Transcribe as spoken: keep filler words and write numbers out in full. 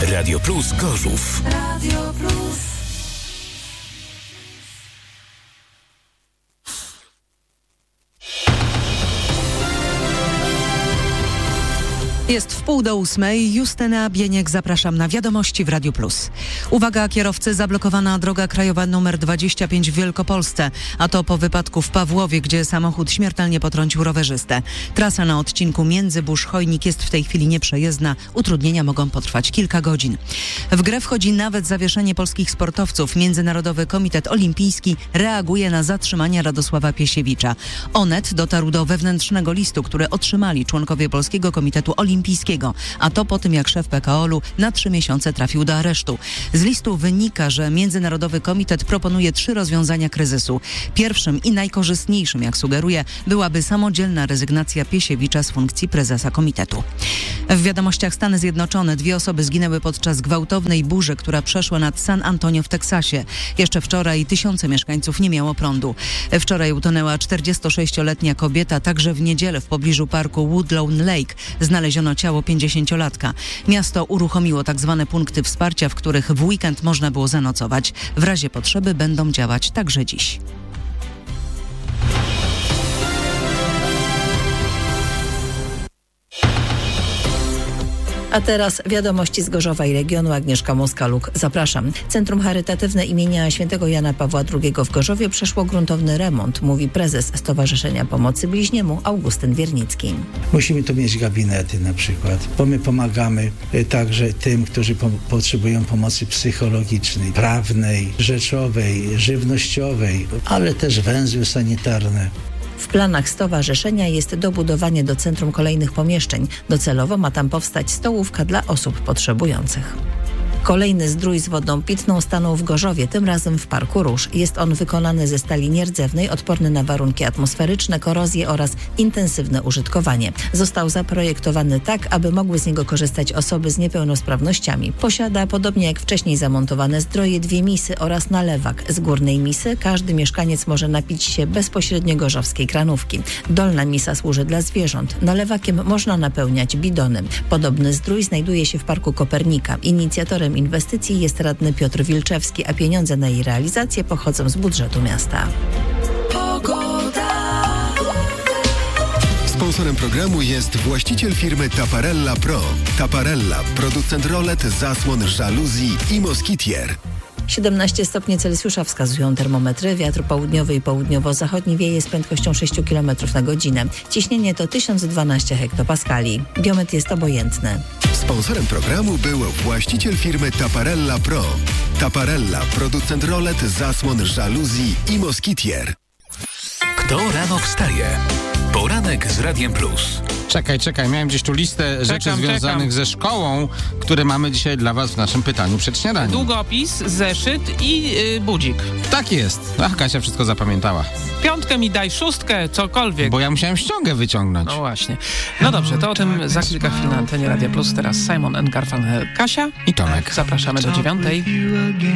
Radio Plus Gorzów. Radio Plus. Jest w pół do ósmej. Justyna Bieniek, zapraszam na Wiadomości w Radiu Plus. Uwaga kierowcy, zablokowana droga krajowa numer dwadzieścia pięć w Wielkopolsce, a to po wypadku w Pawłowie, gdzie samochód śmiertelnie potrącił rowerzystę. Trasa na odcinku Międzybórz-Chojnik jest w tej chwili nieprzejezdna. Utrudnienia mogą potrwać kilka godzin. W grę wchodzi nawet zawieszenie polskich sportowców. Międzynarodowy Komitet Olimpijski reaguje na zatrzymanie Radosława Piesiewicza. Onet dotarł do wewnętrznego listu, który otrzymali członkowie Polskiego Komitetu Olimpijskiego. Olimpijskiego, a to po tym, jak szef P K O L-u na trzy miesiące trafił do aresztu. Z listu wynika, że Międzynarodowy Komitet proponuje trzy rozwiązania kryzysu. Pierwszym i najkorzystniejszym, jak sugeruje, byłaby samodzielna rezygnacja Piesiewicza z funkcji prezesa komitetu. W wiadomościach Stany Zjednoczone dwie osoby zginęły podczas gwałtownej burzy, która przeszła nad San Antonio w Teksasie. Jeszcze wczoraj tysiące mieszkańców nie miało prądu. Wczoraj utonęła czterdziestosześcioletnia kobieta, także w niedzielę w pobliżu parku Woodlawn Lake znaleziono ciało pięćdziesięciolatka. Miasto uruchomiło tak zwane punkty wsparcia, w których w weekend można było zanocować. W razie potrzeby będą działać także dziś. A teraz wiadomości z Gorzowa i regionu. Agnieszka Moskaluk. Zapraszam. Centrum Charytatywne imienia Świętego Jana Pawła drugiego w Gorzowie przeszło gruntowny remont, mówi prezes Stowarzyszenia Pomocy Bliźniemu Augustyn Wiernicki. Musimy tu mieć gabinety na przykład, bo my pomagamy także tym, którzy po- potrzebują pomocy psychologicznej, prawnej, rzeczowej, żywnościowej, ale też węzły sanitarne. W planach stowarzyszenia jest dobudowanie do centrum kolejnych pomieszczeń. Docelowo ma tam powstać stołówka dla osób potrzebujących. Kolejny zdrój z wodą pitną stanął w Gorzowie, tym razem w Parku Róż. Jest on wykonany ze stali nierdzewnej, odporny na warunki atmosferyczne, korozję oraz intensywne użytkowanie. Został zaprojektowany tak, aby mogły z niego korzystać osoby z niepełnosprawnościami. Posiada, podobnie jak wcześniej zamontowane zdroje, dwie misy oraz nalewak. Z górnej misy każdy mieszkaniec może napić się bezpośrednio gorzowskiej kranówki. Dolna misa służy dla zwierząt. Nalewakiem można napełniać bidony. Podobny zdrój znajduje się w Parku Kopernika. Inicjatorem inwestycji jest radny Piotr Wilczewski, a pieniądze na jej realizację pochodzą z budżetu miasta. Pogoda. Sponsorem programu jest właściciel firmy Taparella Pro. Taparella, producent rolet, zasłon, żaluzji i moskitier. siedemnaście stopni Celsjusza wskazują termometry. Wiatr południowy i południowo-zachodni wieje z prędkością sześć kilometrów na godzinę. Ciśnienie to tysiąc dwanaście hektopaskali. Biometr jest obojętny. Sponsorem programu był właściciel firmy Taparella Pro. Taparella, producent rolet, zasłon, żaluzji i moskitier. Kto rano wstaje? Poranek z Radiem Plus. Czekaj, czekaj, miałem gdzieś tu listę rzeczy Czekam, związanych czekam. ze szkołą, które mamy dzisiaj dla was w naszym pytaniu przed śniadaniem. Długopis, zeszyt i yy, budzik. Tak jest. Ach, Kasia wszystko zapamiętała. Piątkę mi daj, szóstkę, cokolwiek. Bo ja musiałem ściągę wyciągnąć. No właśnie. No dobrze, to o tym za kilka chwil na antenie Radia Plus. Teraz Simon and Garfunkel, Kasia. I Tomek. Zapraszamy do dziewiątej.